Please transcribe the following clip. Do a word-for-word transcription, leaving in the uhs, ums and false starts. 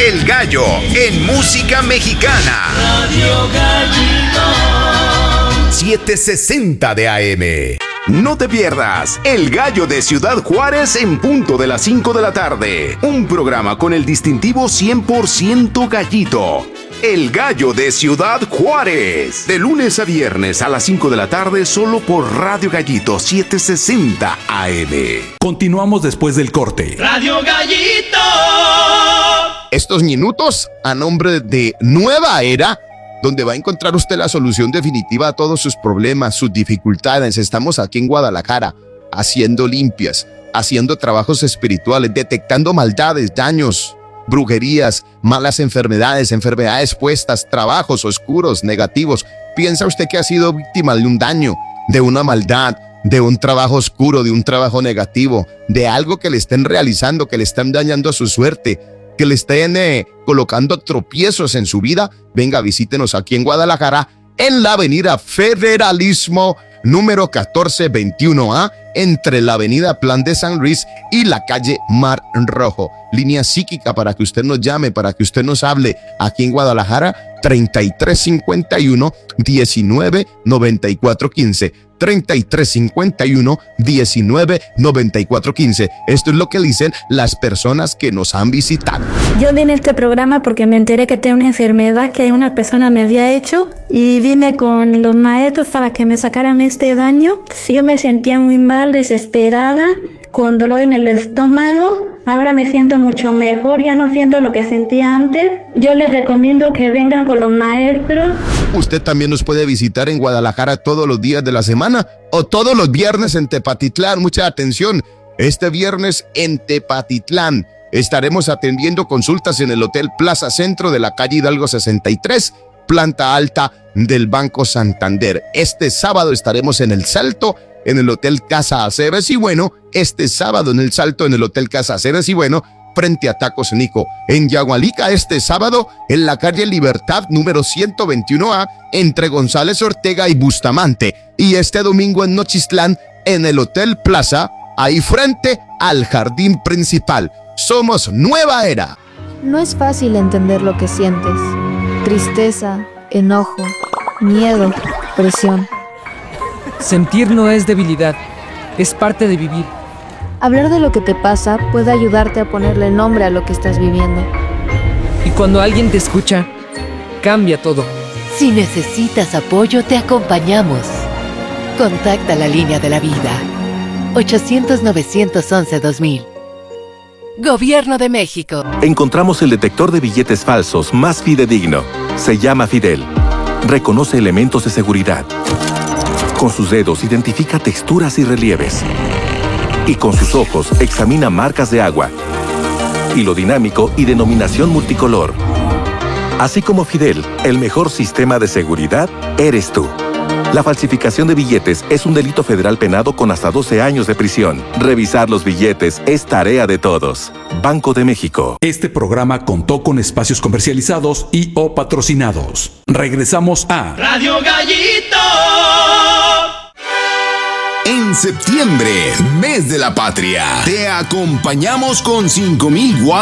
El Gallo en música mexicana. Radio Gallito. setecientos sesenta de A M. No te pierdas El Gallo de Ciudad Juárez en punto de las cinco de la tarde. Un programa con el distintivo cien por ciento gallito. El Gallo de Ciudad Juárez. De lunes a viernes a las cinco de la tarde solo por Radio Gallito setecientos sesenta A M. Continuamos después del corte. Radio Gallito. Estos minutos a nombre de Nueva Era, donde va a encontrar usted la solución definitiva a todos sus problemas, sus dificultades. Estamos aquí en Guadalajara haciendo limpias, haciendo trabajos espirituales, detectando maldades, daños, brujerías, malas enfermedades, enfermedades puestas, trabajos oscuros, negativos. ¿Piensa usted que ha sido víctima de un daño, de una maldad, de un trabajo oscuro, de un trabajo negativo, de algo que le estén realizando, que le están dañando a su suerte, que le estén eh, colocando tropiezos en su vida? Venga, visítenos aquí en Guadalajara, en la avenida Federalismo, número catorce veintiuno A, entre la avenida Plan de San Luis y la calle Mar Rojo. Línea psíquica para que usted nos llame, para que usted nos hable aquí en Guadalajara, treinta y tres cincuenta y uno, diecinueve noventa y cuatro quince. treinta y tres cincuenta y uno, diecinueve noventa y cuatro quince. Esto es lo que dicen las personas que nos han visitado. Yo vine a este programa porque me enteré que tengo una enfermedad que una persona me había hecho y vine con los maestros para que me sacaran este daño. Yo me sentía muy mal, desesperada, con dolor en el estómago. Ahora me siento mucho mejor, ya no siento lo que sentía antes. Yo les recomiendo que vengan con los maestros. Usted también nos puede visitar en Guadalajara todos los días de la semana o todos los viernes en Tepatitlán. Mucha atención, este viernes en Tepatitlán estaremos atendiendo consultas en el Hotel Plaza Centro de la calle Hidalgo sesenta y tres, planta alta del Banco Santander. Este sábado estaremos en El Salto, en el Hotel Casa Aceves y Bueno. Este sábado en El Salto, en el Hotel Casa Aceves y Bueno, frente a Tacos Nico. En Yagualica este sábado en la calle Libertad número ciento veintiuno A, entre González Ortega y Bustamante. Y este domingo en Nochistlán en el Hotel Plaza, ahí frente al jardín principal. Somos Nueva Era. No es fácil entender lo que sientes: tristeza, enojo, miedo, presión. Sentir no es debilidad, es parte de vivir. Hablar de lo que te pasa puede ayudarte a ponerle nombre a lo que estás viviendo. Y cuando alguien te escucha, cambia todo. Si necesitas apoyo, te acompañamos. Contacta la línea de la vida. ochocientos, novecientos once, dos mil. Gobierno de México. Encontramos el detector de billetes falsos más fidedigno. Se llama Fidel. Reconoce elementos de seguridad. Con sus dedos identifica texturas y relieves. Y con sus ojos examina marcas de agua, hilo dinámico y denominación multicolor. Así como Fidel, el mejor sistema de seguridad eres tú. La falsificación de billetes es un delito federal penado con hasta doce años de prisión. Revisar los billetes es tarea de todos. Banco de México. Este programa contó con espacios comercializados y o patrocinados. Regresamos a Radio Gallito. En septiembre, mes de la patria, te acompañamos con cinco mil watts